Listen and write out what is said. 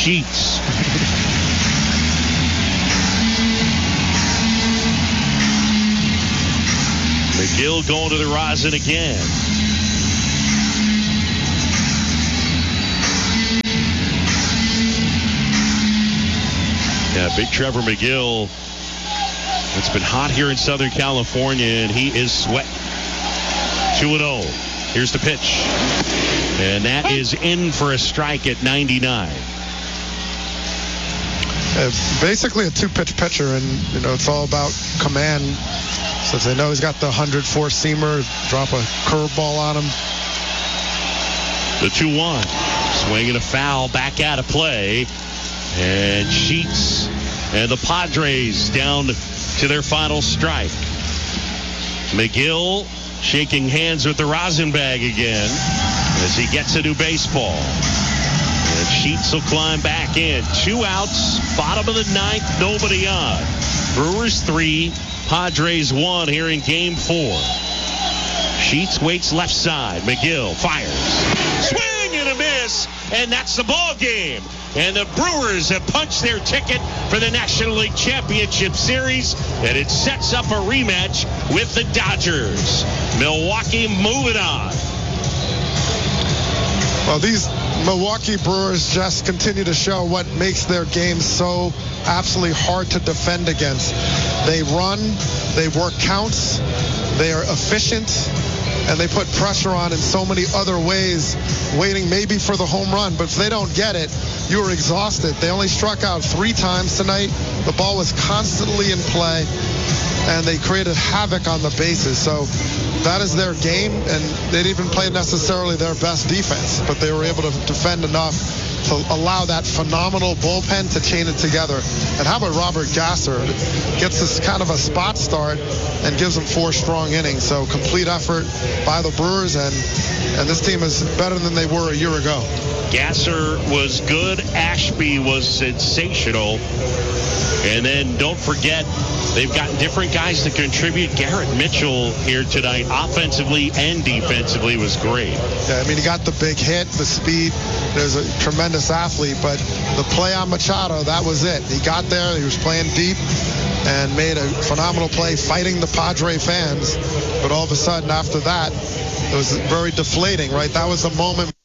Sheets. McGill going to the rosin again. Yeah, big Trevor McGill. It's been hot here in Southern California, and he is sweating. 2-0. Here's the pitch. And that is in for a strike at 99. Basically a two-pitch pitcher, and it's all about command. Since they know he's got the 104-seamer, drop a curveball on him. The 2-1. Swinging a foul back out of play. And Sheets and the Padres down to their final strike. McGill shaking hands with the rosin bag again as he gets a new baseball. And Sheets will climb back in. 2 outs, bottom of the 9th, nobody on. Brewers 3, Padres 1 here in Game 4. Sheets waits left side. McGill fires. Swing and a miss, and that's the ball game. And the Brewers have punched their ticket for the National League Championship Series, and it sets up a rematch with the Dodgers. Milwaukee moving on. Well, these Milwaukee Brewers just continue to show what makes their game so absolutely hard to defend against. They run, they work counts, they are efficient, and they put pressure on in so many other ways, waiting maybe for the home run. But if they don't get it, you are exhausted. They only struck out 3 times tonight. The ball was constantly in play, and they created havoc on the bases. So that is their game, and they didn't even play necessarily their best defense, but they were able to defend enough to allow that phenomenal bullpen to chain it together. And how about Robert Gasser? Gets this kind of a spot start and gives them 4 strong innings. So complete effort by the Brewers, and this team is better than they were a year ago. Gasser was good. Ashby was sensational. And then don't forget, they've got different guys to contribute. Garrett Mitchell here tonight, offensively and defensively, was great. Yeah, I mean, he got the big hit, the speed. There's a tremendous athlete, but the play on Machado, that was it. He got there, he was playing deep, and made a phenomenal play fighting the Padre fans. But all of a sudden, after that, it was very deflating, right? That was the moment